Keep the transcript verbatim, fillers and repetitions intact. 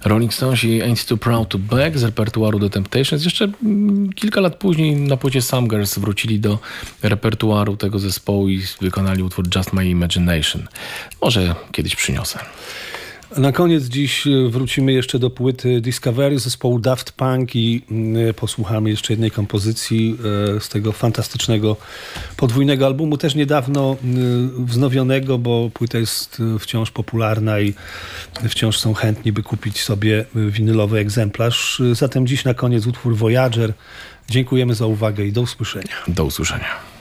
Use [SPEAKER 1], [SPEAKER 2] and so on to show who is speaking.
[SPEAKER 1] Rolling Stones i Ain't Too Proud to Beg z repertuaru The Temptations. Jeszcze kilka lat później na płycie Some Girls wrócili do repertuaru tego zespołu i wykonali utwór Just My Imagination. Może kiedyś przyniosę.
[SPEAKER 2] Na koniec dziś wrócimy jeszcze do płyty Discovery zespołu Daft Punk i posłuchamy jeszcze jednej kompozycji z tego fantastycznego podwójnego albumu, też niedawno wznowionego, bo płyta jest wciąż popularna i wciąż są chętni, by kupić sobie winylowy egzemplarz. Zatem dziś na koniec utwór Voyager. Dziękujemy za uwagę i do usłyszenia.
[SPEAKER 1] Do usłyszenia.